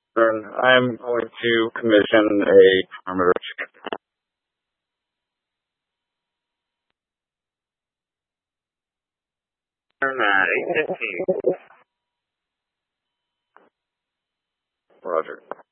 I'm going to commission a perimeter chicken. Turn at 8:15. Roger.